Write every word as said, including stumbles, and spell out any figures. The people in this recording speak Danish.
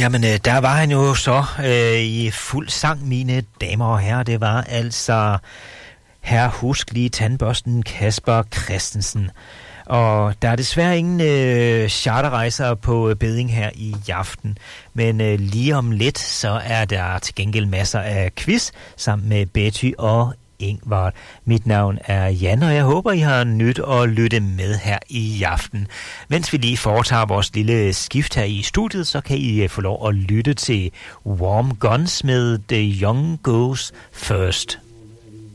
Jamen, øh, der var han jo så øh, i fuld sang, mine damer og herrer. Det var altså herre Husk lige tandbørsten Kasper Christensen. Og der er desværre ingen øh, charterrejser på Bedding her i aften. Men øh, lige om lidt, så er der til gengæld masser af quiz sammen med Betty og Ingvard. Mit navn er Jan, og jeg håber, I har nyt at lytte med her i aften. Mens vi lige foretager vores lille skift her i studiet, så kan I få lov at lytte til Warm Guns med The Young Goes First.